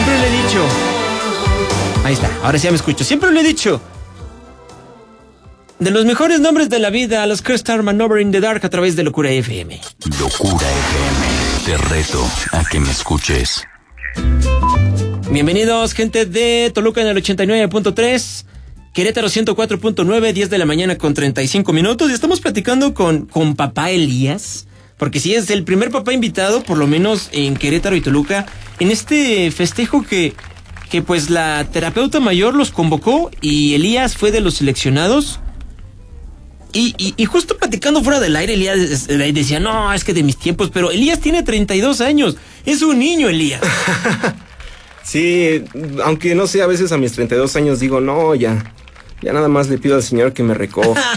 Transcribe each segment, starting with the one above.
Siempre le he dicho. Ahí está, ahora sí ya me escucho. Siempre le he dicho. De los mejores nombres de la vida, a los Crystal Manover in the Dark a través de Locura FM. Locura FM. Te reto a que me escuches. Bienvenidos, gente de Toluca en el 89.3, Querétaro 104.9, 10 de la mañana con 35 minutos. Y estamos platicando con papá Elías, porque sí es el primer papá invitado, por lo menos en Querétaro y Toluca, en este festejo que pues la terapeuta mayor los convocó y Elías fue de los seleccionados. Y justo platicando fuera del aire, Elías decía, no, es que de mis tiempos, pero Elías tiene 32 años, es un niño, Elías. Sí, aunque no sé, a veces a mis 32 años digo, no, ya nada más le pido al Señor que me recoja.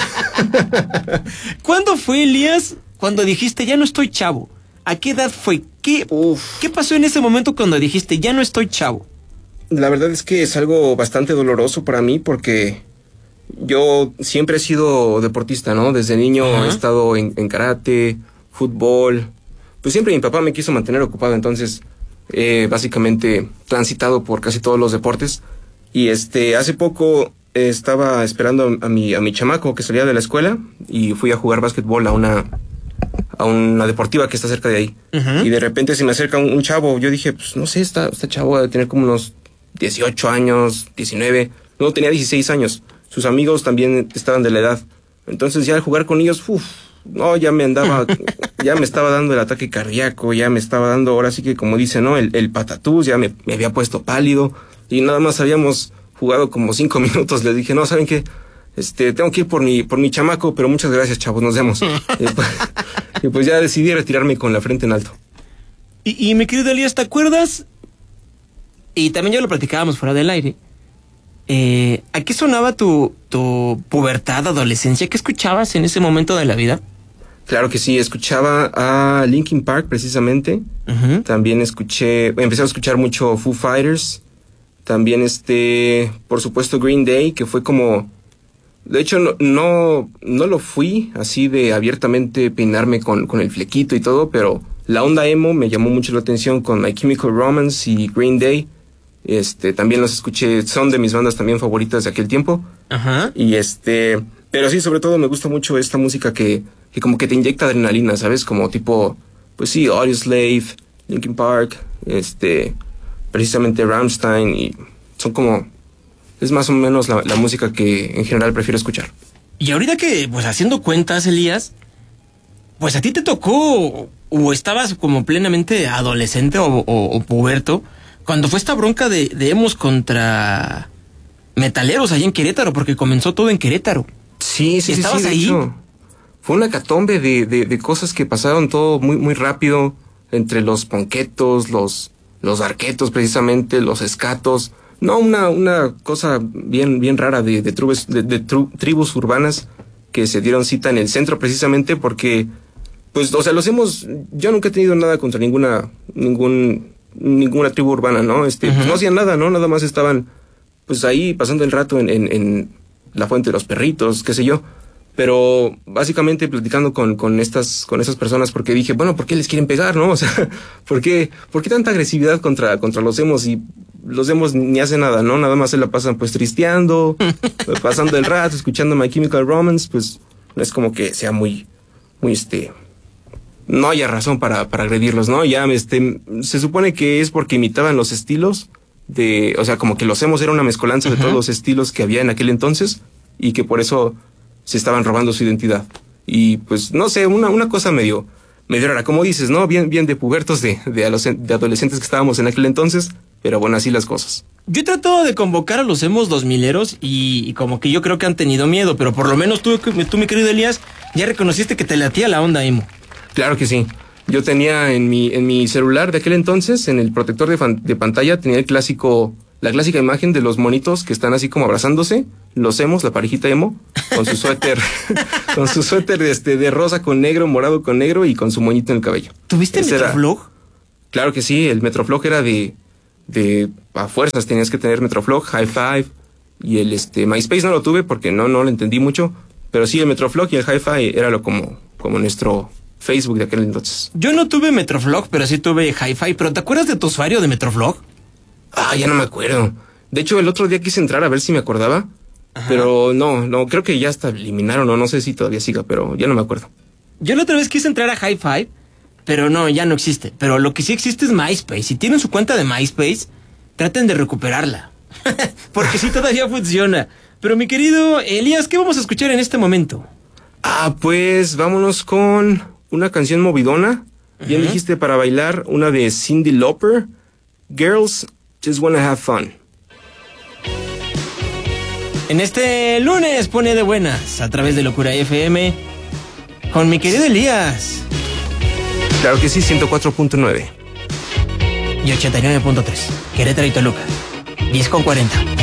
¿Cuándo fue, Elías, cuando dijiste, ya no estoy chavo? ¿A qué edad fue? ¿Qué pasó en ese momento cuando dijiste, ya no estoy chavo? La verdad es que es algo bastante doloroso para mí porque yo siempre he sido deportista, ¿no? Desde niño he estado en karate, fútbol. Pues siempre mi papá me quiso mantener ocupado, entonces básicamente transitado por casi todos los deportes. Y hace poco estaba esperando a mi chamaco que salía de la escuela y fui a jugar básquetbol a una deportiva que está cerca de ahí. Y de repente se me acerca un chavo. Yo dije, pues no sé, esta chavo debe tener como unos 18 años, 19. No, tenía 16 años. Sus amigos también estaban de la edad. Entonces ya al jugar con ellos, no, ya me estaba dando el ataque cardíaco, ya me estaba dando, ahora sí que como dice, ¿no? El patatús, ya me había puesto pálido y nada más habíamos jugado como 5 minutos. Les dije, no, ¿saben qué? Tengo que ir por mi chamaco, pero muchas gracias, chavos, nos vemos. Y pues ya decidí retirarme con la frente en alto. Y mi querido Elías, ¿te acuerdas? Y también ya lo platicábamos fuera del aire. ¿A qué sonaba tu pubertad, adolescencia? ¿Qué escuchabas en ese momento de la vida? Claro que sí, escuchaba a Linkin Park precisamente. También empecé a escuchar mucho Foo Fighters. También por supuesto Green Day, que fue como... De hecho no lo fui así de abiertamente peinarme con el flequito y todo, pero la onda emo me llamó mucho la atención con My Chemical Romance y Green Day. También los escuché, son de mis bandas también favoritas de aquel tiempo. Y pero sí, sobre todo me gusta mucho esta música que como que te inyecta adrenalina, ¿sabes? Como tipo, pues sí, Audioslave, Linkin Park, precisamente Rammstein, y son como, es más o menos la música que en general prefiero escuchar. Y ahorita que, pues haciendo cuentas, Elías, pues a ti te tocó, o estabas como plenamente adolescente o puberto, cuando fue esta bronca de emos contra metaleros allá en Querétaro, porque comenzó todo en Querétaro. Sí. ¿Estabas ahí? Hecho, fue una hecatombe de cosas que pasaron todo muy, muy rápido, entre los ponquetos, los arquetos precisamente, los escatos. No, una cosa bien rara de tribus urbanas que se dieron cita en el centro precisamente porque, pues, o sea, yo nunca he tenido nada contra ninguna tribu urbana, ¿no? Pues no hacían nada, ¿no? Nada más estaban, pues, ahí pasando el rato en la fuente de los perritos, qué sé yo. Pero básicamente platicando con esas personas, porque dije, bueno, ¿por qué les quieren pegar, no? O sea, ¿por qué tanta agresividad contra los emos? Y los emos ni hacen nada, ¿no? Nada más se la pasan pues tristeando, pasando el rato, escuchando My Chemical Romance, pues no es como que sea muy no haya razón para agredirlos, ¿no? Ya se supone que es porque imitaban los estilos o sea, como que los emos era una mezcolanza de todos los estilos que había en aquel entonces y que por eso se estaban robando su identidad. Y pues no sé, una cosa medio rara, como dices, ¿no? Bien de pubertos de adolescentes que estábamos en aquel entonces, pero bueno, así las cosas. Yo he tratado de convocar a los emos 2000eros y como que yo creo que han tenido miedo, pero por lo menos tú, mi querido Elías, ya reconociste que te latía la onda emo. Claro que sí. Yo tenía en mi celular de aquel entonces, en el protector de pantalla, tenía la clásica imagen de los monitos que están así como abrazándose, los emos, la parejita emo, con su suéter, de rosa con negro, morado con negro y con su moñito en el cabello. ¿Tuviste el Metroflog? Claro que sí, el Metroflog era de a fuerzas tenías que tener Metroflog, High Five, y el MySpace no lo tuve porque no lo entendí mucho, pero sí el Metroflog y el High Five era como nuestro Facebook de aquel entonces. Yo no tuve Metroflog, pero sí tuve Hi-Fi. ¿Pero te acuerdas de tu usuario de Metroflog? Ya no me acuerdo. De hecho, el otro día quise entrar a ver si me acordaba. Ajá. Pero no, creo que ya hasta eliminaron, o no sé si todavía siga, pero ya no me acuerdo. Yo la otra vez quise entrar a Hi-Fi, pero no, ya no existe. Pero lo que sí existe es MySpace. Si tienen su cuenta de MySpace, traten de recuperarla. Porque sí todavía funciona. Pero mi querido Elías, ¿qué vamos a escuchar en este momento? Pues vámonos con una canción movidona. Bien dijiste, para bailar, una de Cyndi Lauper, Girls Just Wanna Have Fun. En este lunes pone de buenas a través de Locura FM con mi querido Elías. Claro que sí, 104.9 y 89.3, Querétaro y Toluca, 10:40.